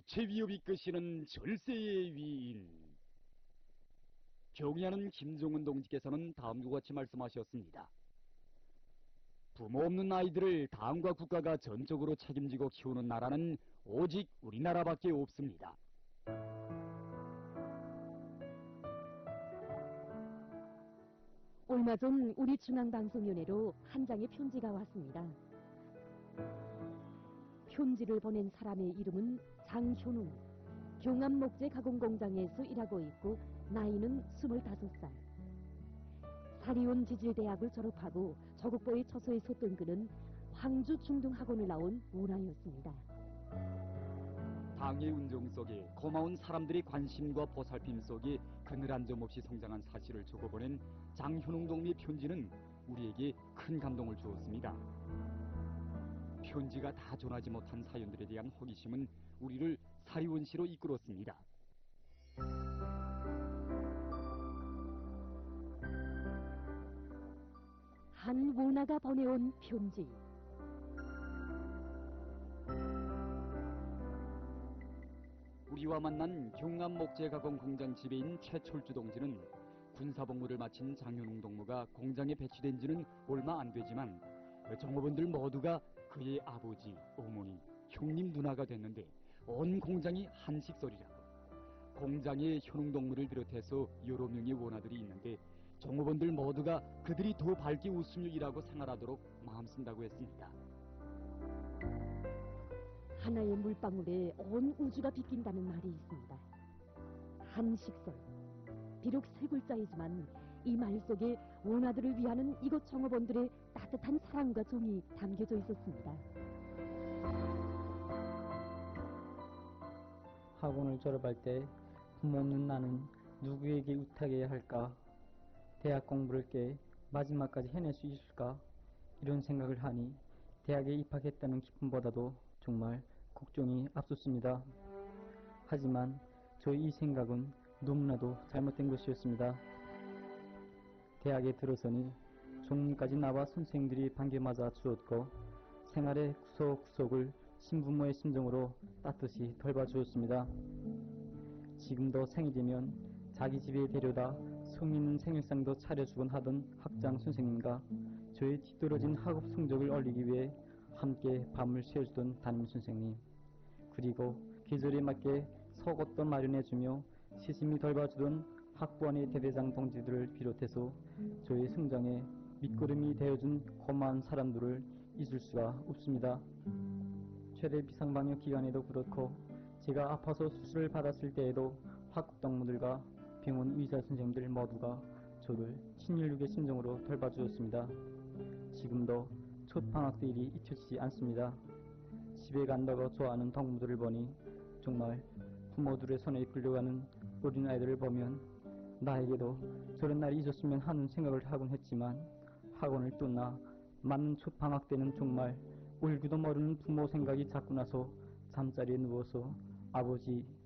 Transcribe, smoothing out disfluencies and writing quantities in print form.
부채 위협이 끄시는 절세의 위인. 경의하는 김종은 동지께서는 다음과 같이 말씀하셨습니다. 부모 없는 아이들을 당과 국가가 전적으로 책임지고 키우는 나라는 오직 우리나라밖에 없습니다. 얼마 전 우리 중앙방송위원회로 한 장의 편지가 왔습니다. 편지를 보낸 사람의 이름은 장현웅, 경암목재 가공공장에서 일하고 있고 나이는 25살. 사리온 지질대학을 졸업하고 조국보의 처소에 섰던 그는 황주 중등학원을 나온 문화였습니다. 당의 운동 속에 고마운 사람들의 관심과 보살핌 속에 그늘 한 점 없이 성장한 사실을 적어보낸 장현웅 동리의 편지는 우리에게 큰 감동을 주었습니다. 편지가 다 전하지 못한 사연들에 대한 호기심은 우리를 사리원시로 이끌었습니다. 한 문화가 보내온 편지. 우리와 만난 경암목재가공 공장 지배인 최철주 동지는 군사복무를 마친 장현웅 동무가 공장에 배치된 지는 얼마 안 되지만 종업원들 모두가 그의 아버지, 어머니, 형님, 누나가 됐는데 온 공장이 한식소리라고. 공장에 현웅 동무를 비롯해서 여러 명의 원아들이 있는데 종업원들 모두가 그들이 더 밝게 웃으며 일하고 생활하도록 마음 쓴다고 했습니다. 하나의 물방울에 온 우주가 비낀다는 말이 있습니다. 한식설. 비록 세 글자이지만 이 말 속에 원아들을 위하는 이곳 종업원들의 따뜻한 사랑과 정이 담겨져 있었습니다. 학원을 졸업할 때 부모 없는 나는 누구에게 의탁해야 할까? 대학 공부를 깨 마지막까지 해낼 수 있을까? 이런 생각을 하니 대학에 입학했다는 기쁨보다도 정말 걱정이 앞섰습니다. 하지만 저의 이 생각은 너무나도 잘못된 것이었습니다. 대학에 들어서니 종문까지 나와 선생들이 반겨맞아 주었고 생활의 구석구석을 신부모의 심정으로 따뜻이 돌봐주었습니다. 지금도 생일이면 자기 집에 데려다 성인 생일상도 차려주곤 하던 학장 선생님과 저의 뒤떨어진 학업 성적을 올리기 위해 함께 밤을 새워주던 담임 선생님, 그리고 계절에 맞게 속옷도 마련해주며 시심히 돌봐주던 학부원의 대대장 동지들을 비롯해서 저의 성장에 밑거름이 되어준 고마운 사람들을 잊을 수가 없습니다. 최대 비상방역 기간에도 그렇고 제가 아파서 수술을 받았을 때에도 학국동무들과 병원 의사 선생님들 모두가 저를 친일육의 심정으로 돌봐주었습니다. 지금도 첫 방학 때 일이 잊혀지지 않습니다. 집에 간다고 좋아하는 동무들을 보니 정말 부모들의 손에 끌려가는 어린아이들을 보면 나에게도 저런 날이 있었으면 하는 생각을 하곤 했지만 학원을 떠나 맞는 첫 방학 때는 정말 울기도 모르는 부모 생각이 자꾸 나서 잠자리에 누워서 아버지,